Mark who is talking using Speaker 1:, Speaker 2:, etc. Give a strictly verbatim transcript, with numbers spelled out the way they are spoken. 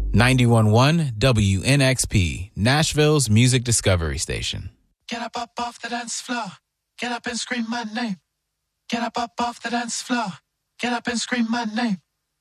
Speaker 1: ninety-one point one W N X P, Nashville's music discovery station.
Speaker 2: Get up, up off the dance floor. Get up and scream my name. Get up, up off the dance floor. Get up and scream my name.